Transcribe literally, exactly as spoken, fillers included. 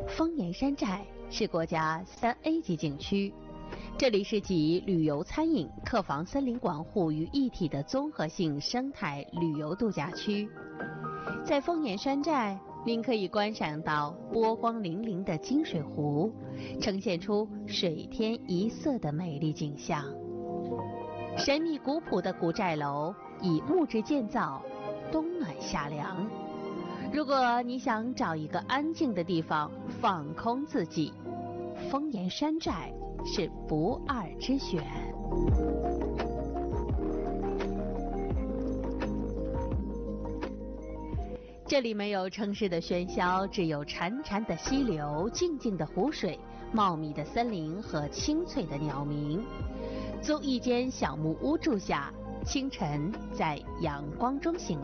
丰岩山寨是国家三 A 级景区，这里是集旅游、餐饮、客房、森林管护于一体的综合性生态旅游度假区。在丰岩山寨，您可以观赏到波光粼粼的金水湖，呈现出水天一色的美丽景象。神秘古朴的古寨楼以木质建造，冬暖夏凉。如果你想找一个安静的地方放空自己，丰岩山寨是不二之选。这里没有城市的喧嚣，只有潺潺的溪流、静静的湖水、茂密的森林和清脆的鸟鸣。租一间小木屋住下，清晨在阳光中醒来。